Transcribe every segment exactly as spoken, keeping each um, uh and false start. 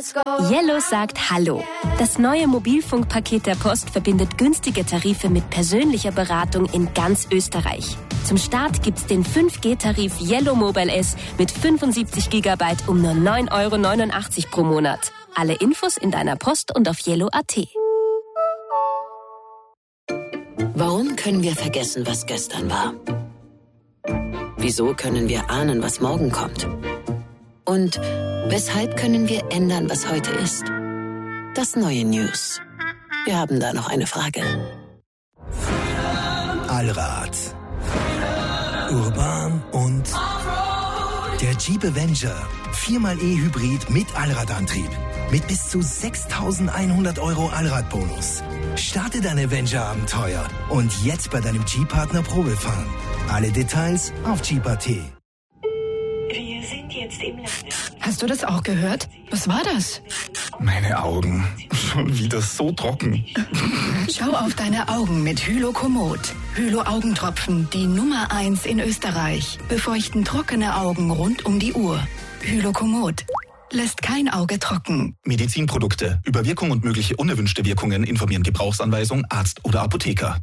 Yellow sagt Hallo. Das neue Mobilfunkpaket der Post verbindet günstige Tarife mit persönlicher Beratung in ganz Österreich. Zum Start gibt's den fünf G Tarif Yellow Mobile S mit fünfundsiebzig Gigabyte um nur neun Euro neunundachtzig pro Monat. Alle Infos in deiner Post und auf yellow punkt at. Warum können wir vergessen, was gestern war? Wieso können wir ahnen, was morgen kommt? Und weshalb können wir ändern, was heute ist? Das neue News. Wir haben da noch eine Frage. Allrad. Urban und der Jeep Avenger. Viermal E-Hybrid mit Allradantrieb. Mit bis zu sechstausendeinhundert Euro Allradbonus. Starte dein Avenger-Abenteuer und jetzt bei deinem Jeep-Partner Probefahren. Alle Details auf jeep punkt at. Wir sind jetzt im Lande. Hast du das auch gehört? Was war das? Meine Augen. Schon wieder so trocken. Schau auf deine Augen mit Hylokomod. Hylo-Augentropfen, die Nummer eins in Österreich. Befeuchten trockene Augen rund um die Uhr. Hylokomod. Lässt kein Auge trocken. Medizinprodukte. Über Wirkung und mögliche unerwünschte Wirkungen informieren Gebrauchsanweisung, Arzt oder Apotheker.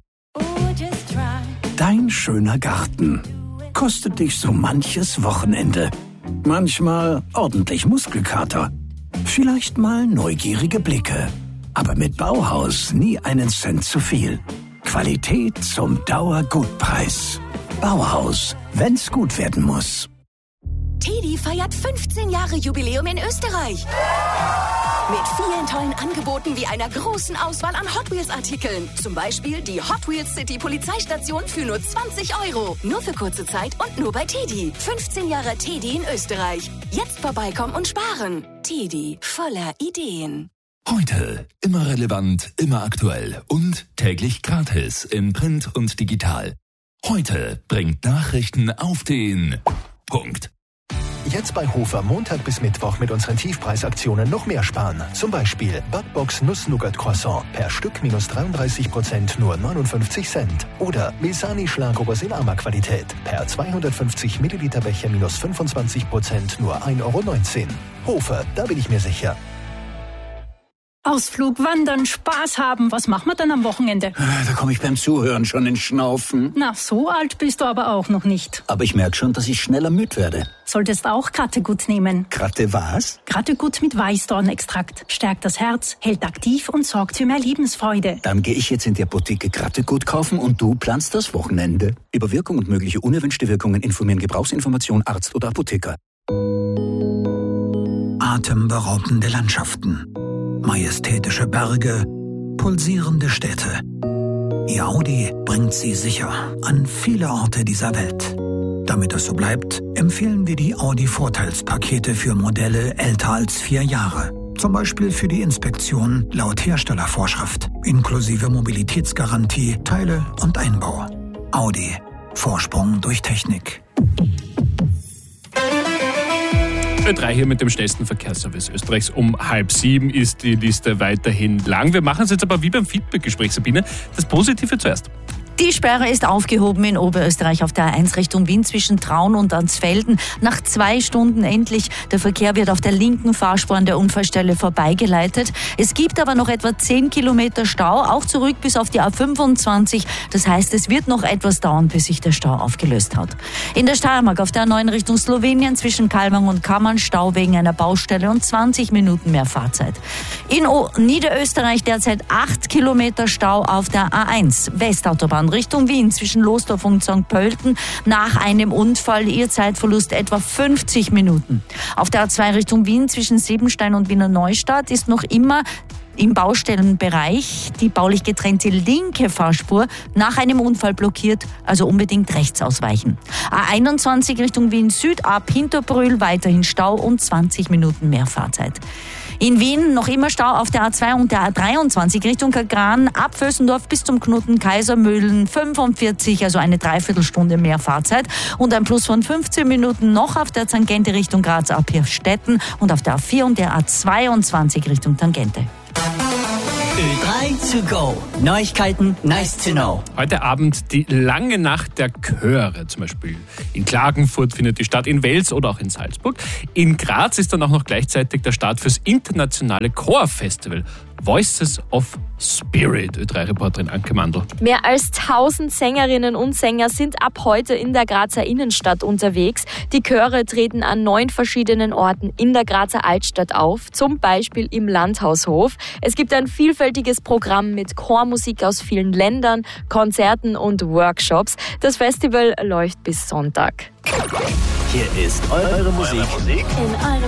Dein schöner Garten kostet dich so manches Wochenende. Manchmal ordentlich Muskelkater. Vielleicht mal neugierige Blicke. Aber mit Bauhaus nie einen Cent zu viel. Qualität zum Dauergutpreis. Bauhaus, wenn's gut werden muss. TEDi feiert fünfzehn Jahre Jubiläum in Österreich. Mit vielen tollen Angeboten wie einer großen Auswahl an Hot Wheels-Artikeln. Zum Beispiel die Hot Wheels City Polizeistation für nur zwanzig Euro. Nur für kurze Zeit und nur bei TEDi. fünfzehn Jahre TEDi in Österreich. Jetzt vorbeikommen und sparen. TEDi, voller Ideen. Heute immer relevant, immer aktuell und täglich gratis in Print und digital. Heute bringt Nachrichten auf den Punkt. Jetzt bei Hofer Montag bis Mittwoch mit unseren Tiefpreisaktionen noch mehr sparen. Zum Beispiel Backbox Nuss-Nougat-Croissant per Stück minus dreiunddreißig Prozent nur neunundfünfzig Cent. Oder Mesani Schlagobers in Arma-Qualität per zweihundertfünfzig Milliliter Becher minus fünfundzwanzig Prozent nur ein Euro neunzehn. Hofer, da bin ich mir sicher. Ausflug, Wandern, Spaß haben. Was machen wir dann am Wochenende? Da komme ich beim Zuhören schon ins Schnaufen. Na, so alt bist du aber auch noch nicht. Aber ich merke schon, dass ich schneller müde werde. Solltest auch Krattegut nehmen. Kratte was? Krattegut mit Weißdornextrakt. Stärkt das Herz, hält aktiv und sorgt für mehr Lebensfreude. Dann gehe ich jetzt in die Apotheke Krattegut kaufen und du planst das Wochenende. Über Wirkung und mögliche unerwünschte Wirkungen informieren Gebrauchsinformation, Arzt oder Apotheker. Atemberaubende Landschaften. Majestätische Berge, pulsierende Städte. Ihr Audi bringt sie sicher an viele Orte dieser Welt. Damit es so bleibt, empfehlen wir die Audi-Vorteilspakete für Modelle älter als vier Jahre. Zum Beispiel für die Inspektion laut Herstellervorschrift, inklusive Mobilitätsgarantie, Teile und Einbau. Audi. Vorsprung durch Technik. drei hier mit dem schnellsten Verkehrsservice Österreichs. Um halb sieben ist die Liste weiterhin lang. Wir machen es jetzt aber wie beim Feedback-Gespräch, Sabine. Das Positive zuerst. Die Sperre ist aufgehoben in Oberösterreich auf der A eins Richtung Wien zwischen Traun und Ansfelden. Nach zwei Stunden endlich. Der Verkehr wird auf der linken Fahrspur an der Unfallstelle vorbeigeleitet. Es gibt aber noch etwa zehn Kilometer Stau, auch zurück bis auf die A fünfundzwanzig. Das heißt, es wird noch etwas dauern, bis sich der Stau aufgelöst hat. In der Steiermark auf der A neun Richtung Slowenien zwischen Kalmang und Kammern Stau wegen einer Baustelle und zwanzig Minuten mehr Fahrzeit. In o- Niederösterreich derzeit acht Kilometer Stau auf der A eins Westautobahn Richtung Wien zwischen Lostorf und Sankt Pölten nach einem Unfall. Ihr Zeitverlust etwa fünfzig Minuten. Auf der A zwei Richtung Wien zwischen Siebenstein und Wiener Neustadt ist noch immer im Baustellenbereich die baulich getrennte linke Fahrspur nach einem Unfall blockiert, also unbedingt rechts ausweichen. A einundzwanzig Richtung Wien Süd ab Hinterbrühl weiterhin Stau und zwanzig Minuten mehr Fahrzeit. In Wien noch immer Stau auf der A zwei und der A dreiundzwanzig Richtung Kagran, ab Vösendorf bis zum Knoten Kaisermühlen fünfundvierzig, also eine Dreiviertelstunde mehr Fahrzeit und ein Plus von fünfzehn Minuten noch auf der Tangente Richtung Graz ab Hirstetten und auf der A vier und der A zweiundzwanzig Richtung Tangente. Ö drei to go. Neuigkeiten, nice to know. Heute Abend die lange Nacht der Chöre. Zum Beispiel in Klagenfurt findet die statt, in Wels oder auch in Salzburg. In Graz ist dann auch noch gleichzeitig der Start fürs internationale Chorfestival Voices of Spirit. Ö drei Reporterin Anke Mandl. Mehr als tausend Sängerinnen und Sänger sind ab heute in der Grazer Innenstadt unterwegs. Die Chöre treten an neun verschiedenen Orten in der Grazer Altstadt auf, zum Beispiel im Landhaushof. Es gibt ein vielfältiges Programm mit Chormusik aus vielen Ländern, Konzerten und Workshops. Das Festival läuft bis Sonntag. Hier ist eure Musik in eurem